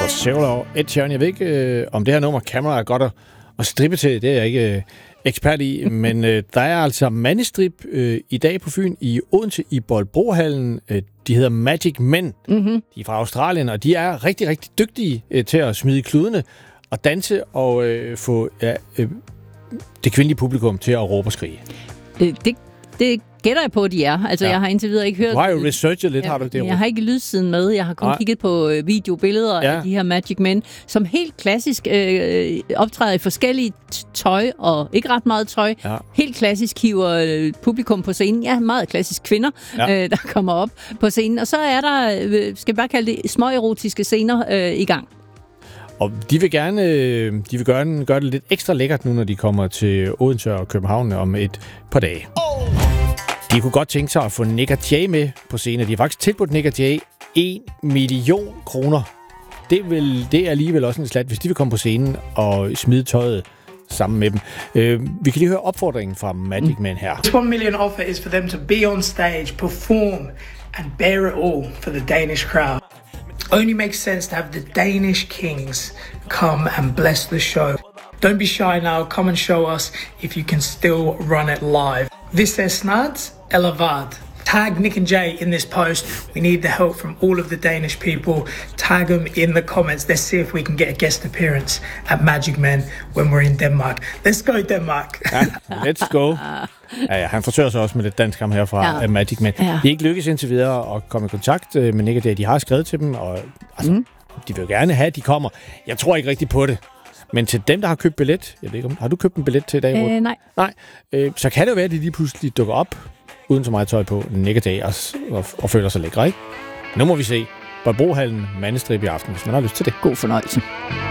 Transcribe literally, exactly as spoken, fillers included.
for Several Ed Sheeran. Jeg ved ikke, øh, om det her nummer Camera er godt at, at strippe til. Det er jeg ikke øh, ekspert i. Men øh, der er altså mandestrip øh, i dag på Fyn i Odense i Bolbrohallen. Øh, de hedder Magic Men. Mm-hmm. De er fra Australien, og de er rigtig, rigtig dygtige øh, til at smide kludene og danse og øh, få ja, øh, det kvindelige publikum til at råbe og skrige. Det, det, det gætter jeg på, at de er. Altså, ja. Jeg har indtil videre ikke hørt... Du har jo researchet lidt, ja, har du det? Jeg har ikke lydsiden med. Jeg har kun Nej. kigget på øh, videobilleder ja. af de her Magic Men, som helt klassisk øh, optræder i forskellige tøj, og ikke ret meget tøj. Ja. Helt klassisk hiver øh, publikum på scenen. Ja, meget klassisk kvinder, ja. øh, der kommer op på scenen. Og så er der, øh, skal vi bare kalde det, småerotiske scener øh, i gang. Og de vil gerne, de vil gøre, gøre det lidt ekstra lækkert nu, når de kommer til Odense og København om et par dage. Oh. De kunne godt tænke sig at få Nick og Jay med på scenen. De har faktisk tilbudt Nick og Jay en million kroner. Det, vil, det er alligevel også en slat, hvis de vil komme på scenen og smide tøjet sammen med dem. Uh, vi kan lige høre opfordringen fra Magic Men her. This one million offer is for them to be on stage, perform and bear it all for the Danish crowd. Only makes sense to have the Danish kings come and bless the show. Don't be shy now, come and show us if you can still run it live. Hvis er snart eller hvad? Tag Nick and Jay in this post. We need the help from all of the Danish people. Tag them in the comments. Let's see if we can get a guest appearance at Magic Men when we're in Denmark. Let's go Denmark. Ja, let's go. Ja, ja, han forsøger sig også med lidt dansk ham her fra ja. Magic Men. Ja. De er ikke lykkes indtil videre at komme i kontakt med Nick og Jay. De har skrevet til dem, og altså, mm. de vil jo gerne have, at de kommer. Jeg tror ikke rigtig på det. Men til dem, der har købt billet, jeg ved ikke om, har du købt en billet til i dag? Øh, nej. Nej. Øh, så kan det jo være, at de lige pludselig dukker op, uden så meget tøj på, Nick og Jay, og, og, og føler sig lækre, ikke? Nu må vi se. Bolbrohallen, mandestrip i aften, hvis man har lyst til det. God fornøjelse.